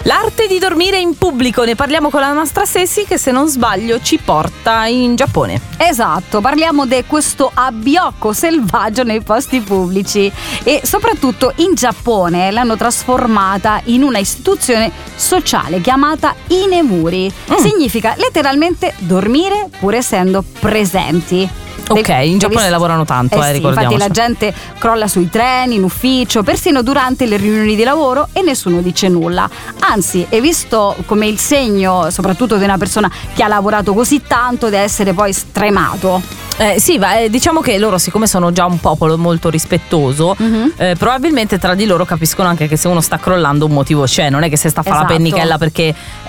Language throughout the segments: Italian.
L'arte di dormire in pubblico, ne parliamo con la nostra Ceci che se non sbaglio ci porta in Giappone. Esatto, parliamo di questo abbiocco selvaggio nei posti pubblici e soprattutto in Giappone l'hanno trasformata in una istituzione sociale chiamata inemuri. Significa letteralmente dormire pur essendo presenti. Ok, in Giappone lavorano tanto, sì, ricordiamoci. infatti la gente crolla sui treni, in ufficio, persino durante le riunioni di lavoro e nessuno dice nulla. Anzi, è visto come il segno, soprattutto di una persona che ha lavorato così tanto, di essere poi stremato. Sì, diciamo che loro, siccome sono già un popolo molto rispettoso, probabilmente tra di loro capiscono anche che se uno sta crollando un motivo c'è, non è che se sta a fare la pennichella perché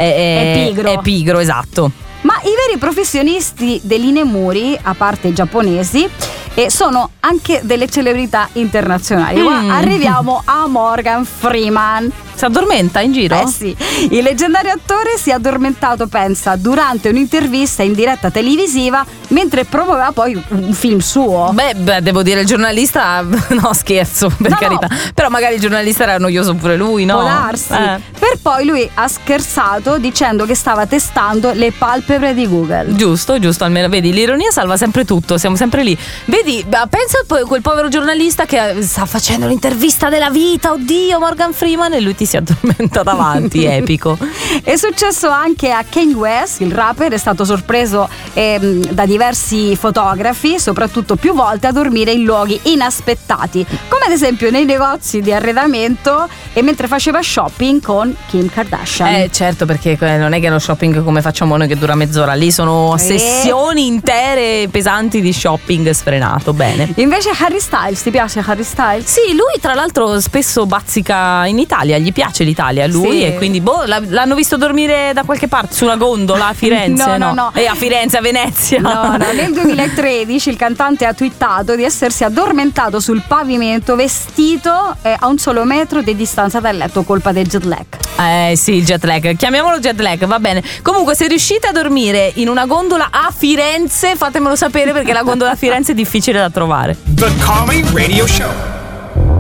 è pigro, esatto. Ma i veri professionisti dell'inemuri, a parte i giapponesi, sono anche delle celebrità internazionali. Arriviamo a Morgan Freeman. Si addormenta in giro? Sì, il leggendario attore si è addormentato, pensa, durante un'intervista in diretta televisiva mentre promuoveva poi un film suo. Beh, devo dire, il giornalista, no scherzo, per carità, però magari il giornalista era noioso pure lui, no? Può darsi. Per poi lui ha scherzato dicendo che stava testando le palpebre di Google. Giusto, almeno, vedi, l'ironia salva sempre tutto, siamo sempre lì. Vedi, pensa a quel povero giornalista che sta facendo l'intervista della vita, oddio, Morgan Freeman, e lui ti si addormenta davanti, epico. È successo anche a Kanye West, il rapper, è stato sorpreso da diversi fotografi, soprattutto più volte a dormire in luoghi inaspettati, come ad esempio nei negozi di arredamento e mentre faceva shopping con Kim Kardashian. Certo, perché non è che lo shopping come facciamo noi che dura mezz'ora, lì sono sessioni intere pesanti di shopping sfrenato, bene. Invece Harry Styles, ti piace Harry Styles? Sì, lui tra l'altro spesso bazzica in Italia, gli piace l'Italia a lui, e quindi l'hanno visto dormire da qualche parte su una gondola a Firenze, no. A Firenze, a Venezia. No, nel 2013 il cantante ha twittato di essersi addormentato sul pavimento vestito a un solo metro di distanza dal letto, colpa del jet lag. Sì, il jet lag, chiamiamolo jet lag, va bene. Comunque, se riuscite a dormire in una gondola a Firenze, fatemelo sapere, perché la gondola a Firenze è difficile da trovare. The Calming Radio Show.